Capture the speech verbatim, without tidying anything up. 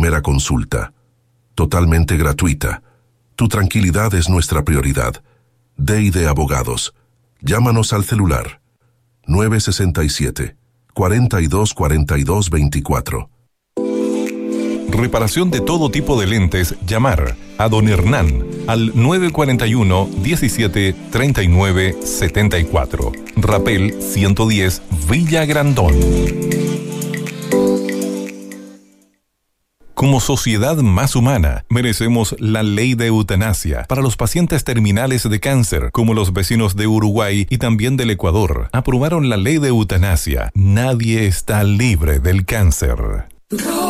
primera consulta. Totalmente gratuita. Tu tranquilidad es nuestra prioridad. D I D Abogados. Llámanos al celular nueve seis siete, cuatro dos cuatro dos dos cuatro. Reparación de todo tipo de lentes. Llamar a Don Hernán al nueve cuatro uno, diecisiete, treinta y nueve, setenta y cuatro. Rapel ciento diez, Villa Grandón. Como sociedad más humana, merecemos la ley de eutanasia para los pacientes terminales de cáncer, como los vecinos de Uruguay y también del Ecuador. Aprobaron la ley de eutanasia. Nadie está libre del cáncer.